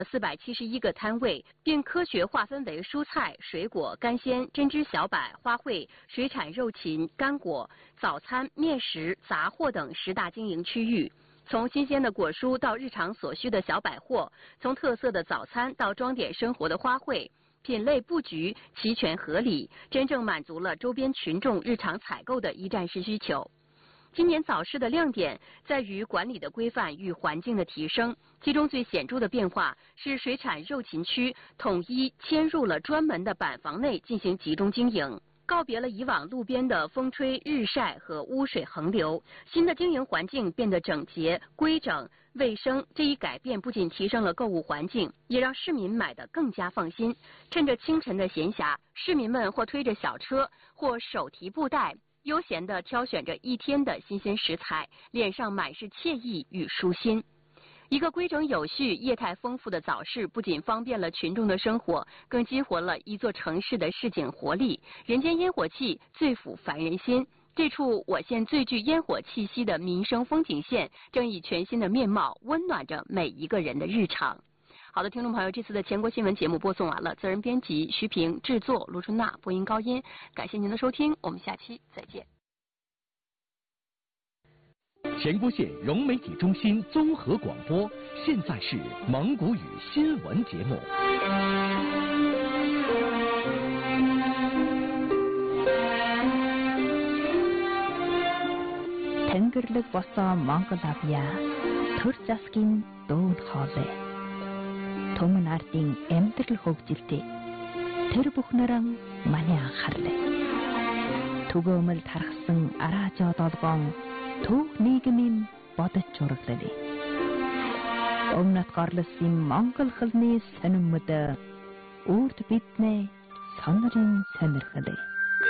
471个摊位，并科学划分为蔬菜、水果、干鲜、针织小摆、花卉、水产肉禽、干果、早餐、面食、杂货等10大经营区域。从新鲜的果蔬到日常所需的小百货，从特色的早餐到装点生活的花卉，品类布局齐全合理，真正满足了周边群众日常采购的一站式需求。今年早市的亮点在于管理的规范与环境的提升，其中最显著的变化是水产肉禽区统一迁入了专门的板房内进行集中经营，告别了以往路边的风吹日晒和污水横流，新的经营环境变得整洁、规整、卫生。这一改变不仅提升了购物环境，也让市民买得更加放心。趁着清晨的闲暇，市民们或推着小车，或手提布袋，悠闲地挑选着一天的新鲜食材，脸上满是惬意与舒心。一个规整有序、业态丰富的早市，不仅方便了群众的生活，更激活了一座城市的市井活力。人间烟火气最抚凡人心。这处我县最具烟火气息的民生风景线，正以全新的面貌温暖着每一个人的日常。好的，听众朋友，这次的全国新闻节目播送完了，责任编辑徐平，制作卢春娜，播音高音。感谢您的收听，我们下期再见。 全国县融媒体中心综合广播，现在是蒙古语新闻节目。 Тэнгэрлэг босоо Монгол авьяа төр засгийн дүүн хоолой Түмэн ардын амьдрал хөгжилтэй тэр бүхнэрэн маний анхаарлаа түгөөмөл тархсан араажоо долгоон төв нийгмийн бодож зураглалаа өмнөд горлосын Монгол хэлний сонирмод үрд биднээ сонирын сонирхлаа